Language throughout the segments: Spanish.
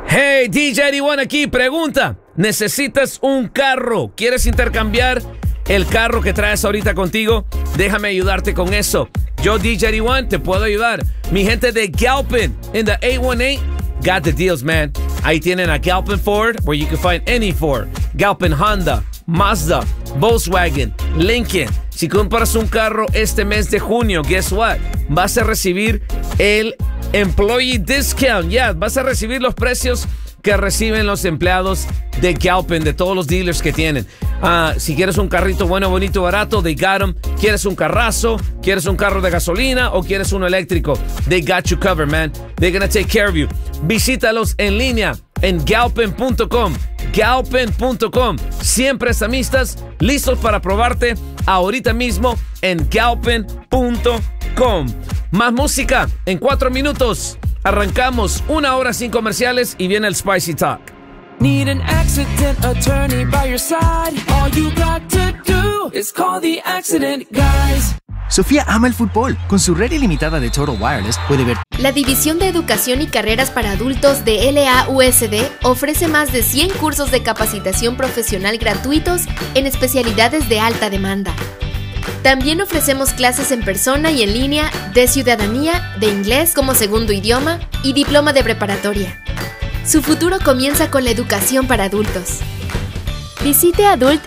Hey, DJ 81 aquí, pregunta. ¿Necesitas un carro? ¿Quieres intercambiar el carro que traes ahorita contigo? Déjame ayudarte con eso. Yo, DJ 81, te puedo ayudar. Mi gente de Galpin in the 818 got the deals, man. Ahí tienen a Galpin Ford, where you can find any Ford. Galpin Honda, Mazda, Volkswagen, Lincoln. Si compras un carro este mes de junio, guess what? Vas a recibir el Employee Discount. Vas a recibir los precios que reciben los empleados de Galpin, de todos los dealers que tienen. Si quieres un carrito bueno, bonito, barato, they got them. ¿Quieres un carrazo? ¿Quieres un carro de gasolina? ¿O quieres uno eléctrico? They got you covered, man. They're gonna take care of you. Visítalos en línea en galpin.com. Galpin.com. Siempre estamistas, listos para probarte ahorita mismo en galpin.com. Más música en 4 minutos. Arrancamos 1 hora sin comerciales y viene el Spicy Talk. Need an accident attorney by your side. All you got to do is call the accident guys. Sofía ama el fútbol. Con su red ilimitada de Total Wireless puede ver. La División de Educación y Carreras para Adultos de LAUSD ofrece más de 100 cursos de capacitación profesional gratuitos en especialidades de alta demanda. También ofrecemos clases en persona y en línea de ciudadanía, de inglés como segundo idioma y diploma de preparatoria. Su futuro comienza con la educación para adultos. Visite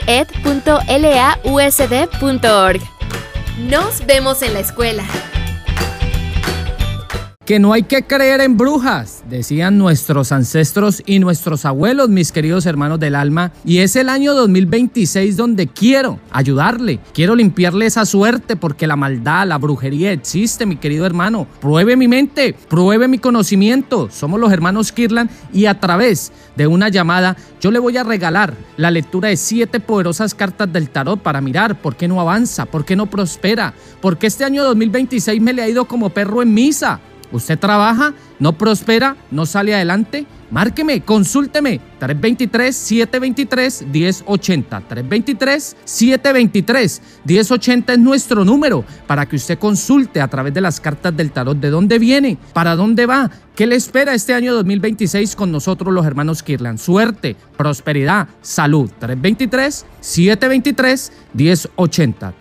adulted.lausd.org. Nos vemos en la escuela. Que no hay que creer en brujas, decían nuestros ancestros y nuestros abuelos, mis queridos hermanos del alma. Y es el año 2026 donde quiero ayudarle, quiero limpiarle esa suerte, porque la maldad, la brujería existe, mi querido hermano. Pruebe mi mente, pruebe mi conocimiento. Somos los hermanos Kirlan y a través de una llamada yo le voy a regalar la lectura de 7 poderosas cartas del tarot para mirar por qué no avanza, por qué no prospera, porque este año 2026 me le ha ido como perro en misa. ¿Usted trabaja, no prospera, no sale adelante? Márqueme, consúlteme, 323-723-1080. 323-723-1080 es nuestro número para que usted consulte a través de las cartas del tarot de dónde viene, para dónde va, qué le espera este año 2026 con nosotros los hermanos Kirlan. Suerte, prosperidad, salud. 323-723-1080.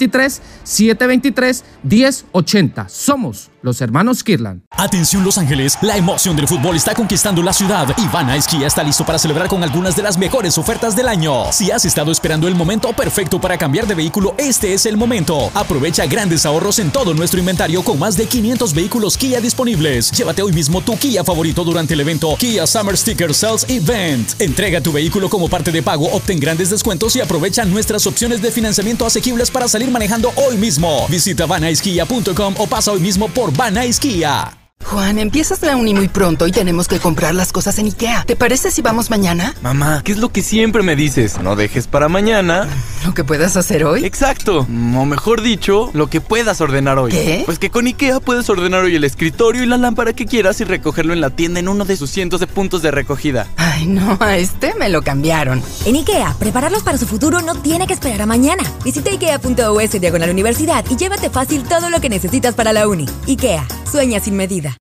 323-723-1080. Somos los hermanos Kirlan. Atención Los Ángeles, la emoción del fútbol está conquistando la ciudad y Van Nuys Kia está listo para celebrar con algunas de las mejores ofertas del año. Si has estado esperando el momento perfecto para cambiar de vehículo, este es el momento. Aprovecha grandes ahorros en todo nuestro inventario con más de 500 vehículos Kia disponibles. Llévate hoy mismo tu Kia favorito durante el evento Kia Summer Sticker Sales Event. Entrega tu vehículo como parte de pago, obtén grandes descuentos y aprovecha nuestras opciones de financiamiento asequibles para salir manejando hoy mismo. Visita vannuyskia.com o pasa hoy mismo por Van Nuys Kia. Juan, empiezas la uni muy pronto y tenemos que comprar las cosas en IKEA. ¿Te parece si vamos mañana? Mamá, ¿qué es lo que siempre me dices? No dejes para mañana ¿Lo que puedas hacer hoy? Exacto, o mejor dicho, lo que puedas ordenar hoy. ¿Qué? Pues que con IKEA puedes ordenar hoy el escritorio y la lámpara que quieras y recogerlo en la tienda en uno de sus cientos de puntos de recogida. Ay, no, a este me lo cambiaron. En IKEA, prepararlos para su futuro no tiene que esperar a mañana. Visita ikea.us/universidad y llévate fácil todo lo que necesitas para la uni. IKEA, sueña sin medida.